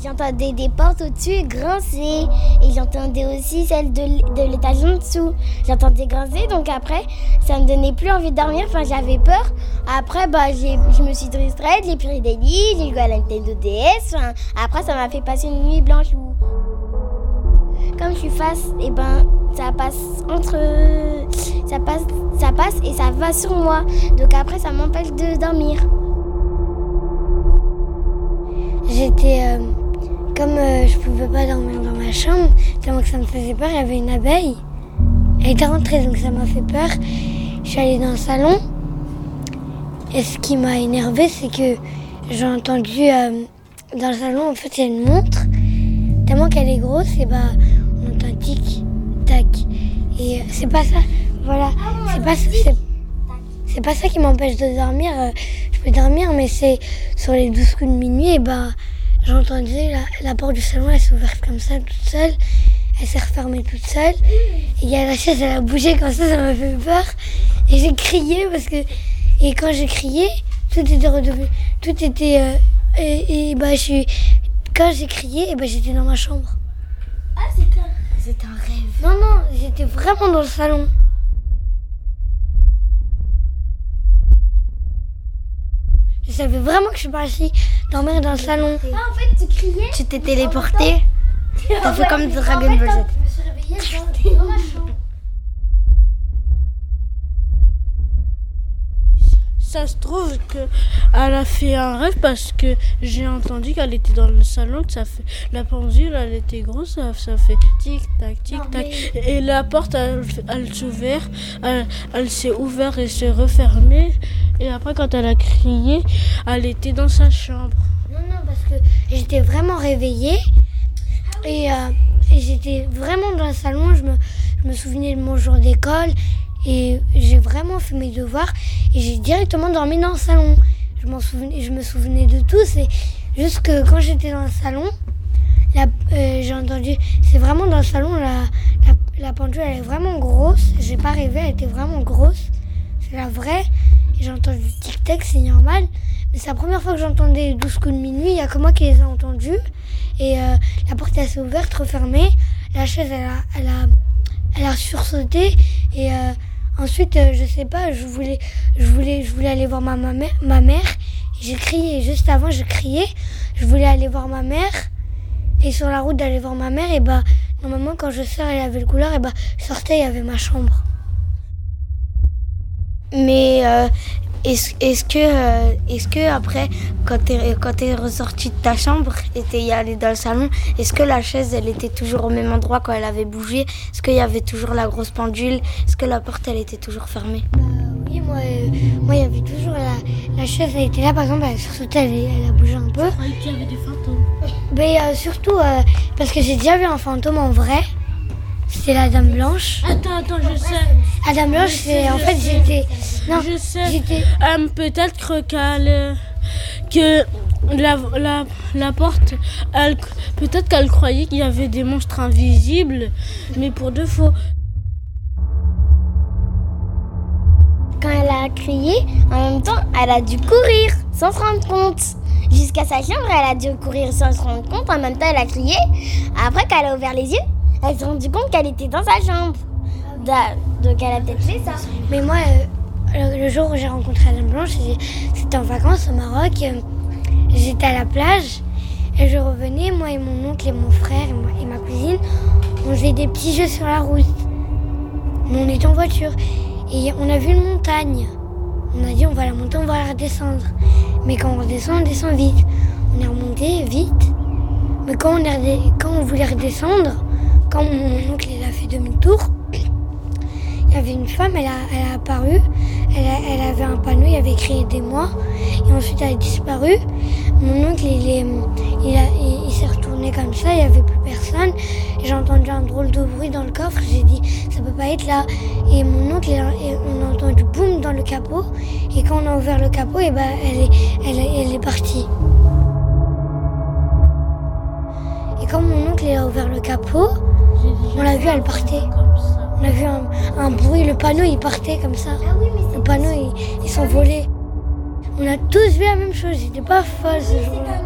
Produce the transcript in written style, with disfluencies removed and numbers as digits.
J'entendais des portes au-dessus grincer et j'entendais aussi celles de l'étage en dessous. J'entendais grincer, donc après, ça me donnait plus envie de dormir, enfin j'avais peur. Après, je me suis distraite, j'ai pris des lits, j'ai joué à la Nintendo DS. Après, ça m'a fait passer une nuit blanche où, comme je suis face, ça passe et ça va sur moi. Donc après, ça m'empêche de dormir. J'étais, je pouvais pas dormir dans ma chambre, tellement que ça me faisait peur, il y avait une abeille. Elle était rentrée, donc ça m'a fait peur. Je suis allée dans le salon. Et ce qui m'a énervée, c'est que j'ai entendu dans le salon, en fait, il y a une montre. Tellement qu'elle est grosse, et on entend tic, tac. Et c'est pas ça, voilà. C'est pas ça qui m'empêche de dormir. Je peux dormir, mais c'est sur les 12 coups de minuit, et j'ai entendu la porte du salon, elle s'est ouverte comme ça, toute seule. Elle s'est refermée toute seule. Et il y a la chaise, elle a bougé comme ça m'a fait peur. Et j'ai crié et quand j'ai crié, tout était redevenu, quand j'ai crié, j'étais dans ma chambre. Ah, c'était un rêve. Non, j'étais vraiment dans le salon. Je savais vraiment que je suis partie dormir dans le salon. Ah, en fait, tu criais. Tu t'es téléporté. T'as fait comme Dragon Ball Z. Je me suis réveillée dans ma chambre. Ça se trouve qu'elle a fait un rêve parce que j'ai entendu qu'elle était dans le salon, que la pendule elle était grosse, ça fait tic-tac, tic-tac. Et la porte elle s'est ouverte, elle s'est ouverte et s'est refermée. Et après quand elle a crié, elle était dans sa chambre. Non, parce que j'étais vraiment réveillée et j'étais vraiment dans le salon, je me souvenais de mon jour d'école. Et j'ai vraiment fait mes devoirs et j'ai directement dormi dans le salon. Je me souvenais de tout. C'est juste que quand j'étais dans le salon, j'ai entendu... C'est vraiment dans le salon, la pendule, elle est vraiment grosse. J'ai pas rêvé, elle était vraiment grosse. C'est la vraie. Et j'ai entendu tic-tac, c'est normal. Mais c'est la première fois que j'entendais 12 coups de minuit. Il n'y a que moi qui les ai entendus. Et la porte, elle s'est ouverte, refermée. La chaise, elle a sursauté. Et... ensuite, je sais pas, je voulais aller voir ma mère. J'ai crié, juste avant, je criais. Je voulais aller voir ma mère. Et sur la route d'aller voir ma mère, normalement, quand je sors, elle avait le couleur, je sortais, il y avait ma chambre. Mais est-ce que après, quand t'es ressortie de ta chambre et t'es allée dans le salon, est-ce que la chaise, elle était toujours au même endroit quand elle avait bougé? Est-ce qu'il y avait toujours la grosse pendule? Est-ce que la porte, elle était toujours fermée? Oui, moi, il y avait toujours la chaise, elle était là, par exemple, elle a sursauté, elle a bougé un peu. Je croyais qu'il y avait des fantômes. Surtout, parce que j'ai déjà vu un fantôme en vrai. C'était la Dame Blanche. Attends, je sais. La Dame Blanche, j'étais... Non, je sais. J'étais... Peut-être que la porte, peut-être qu'elle croyait qu'il y avait des monstres invisibles, mais pour de faux. Quand elle a crié, en même temps, elle a dû courir sans se rendre compte. Jusqu'à sa chambre, elle a dû courir sans se rendre compte. En même temps, elle a crié. Après, quand elle a ouvert les yeux, elle s'est rendue compte qu'elle était dans sa chambre. Donc, elle a peut-être fait ça. Mais moi, le jour où j'ai rencontré la Dame Blanche, c'était en vacances au Maroc. J'étais à la plage et je revenais, moi et mon oncle et mon frère et ma cousine, on faisait des petits jeux sur la route. On était en voiture et on a vu une montagne. On a dit on va la monter, on va la redescendre. Mais quand on redescend, on descend vite. On est remonté vite. Mais quand on voulait redescendre, quand mon oncle il a fait demi-tour, il y avait une femme, elle a apparu, elle avait un panneau, il y avait écrit « Aidez-moi » et ensuite elle a disparu. Mon oncle, il s'est retourné comme ça, il n'y avait plus personne. J'ai entendu un drôle de bruit dans le coffre, j'ai dit « ça peut pas être là ». Et mon oncle, on a entendu boum dans le capot et quand on a ouvert le capot, elle est partie. Et quand mon oncle a ouvert le capot, on l'a vu, elle partait. On a vu un bruit, le panneau il partait comme ça. Ah oui, mais le panneau il s'envolait. On a tous vu la même chose, j'étais pas folle ce jour-là.